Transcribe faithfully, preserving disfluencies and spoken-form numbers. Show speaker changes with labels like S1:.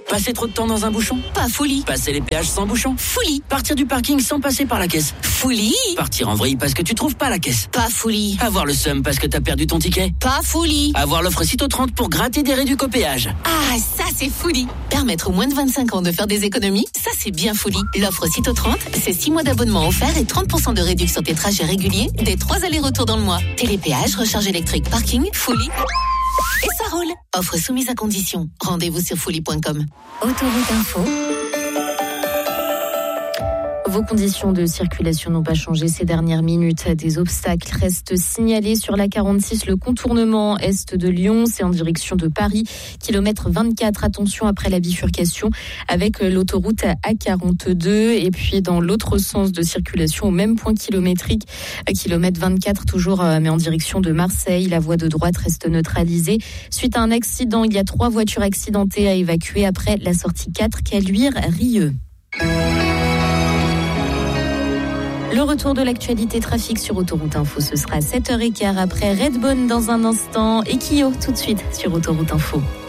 S1: Passer trop de temps dans un bouchon?
S2: Pas folie.
S1: Passer les péages sans bouchon?
S2: Folie.
S1: Partir du parking sans passer par la caisse?
S2: Folie.
S1: Partir en vrille parce que tu trouves pas la caisse?
S2: Pas folie.
S1: Avoir le seum parce que t'as perdu ton ticket?
S2: Pas folie.
S1: Avoir l'offre Cito trente pour gratter des réducs au péage?
S2: Ah, ça c'est folie. Permettre aux moins de vingt-cinq ans de faire des économies, ça c'est bien folie. L'offre Cito trente, c'est six mois d'abonnement offert et trente pour cent de réduction sur tes trajets réguliers, des trois allers-retours dans le mois. Télépéage, recharge électrique, parking, folie. Et ça roule. Offre soumise à condition. Rendez-vous sur folie point com.
S3: Autoroute Info. Vos conditions de circulation n'ont pas changé ces dernières minutes. Des obstacles restent signalés sur la quarante-six, le contournement est de Lyon. C'est en direction de Paris, kilomètre vingt-quatre. Attention après la bifurcation avec l'autoroute A quarante-deux. Et puis dans l'autre sens de circulation, au même point kilométrique, kilomètre vingt-quatre toujours, mais en direction de Marseille. La voie de droite reste neutralisée. Suite à un accident, il y a trois voitures accidentées à évacuer après la sortie quatre, Caluire-Rieux. Le retour de l'actualité trafic sur Autoroute Info, ce sera sept heures quinze après Redbone dans un instant et Kyo tout de suite sur Autoroute Info.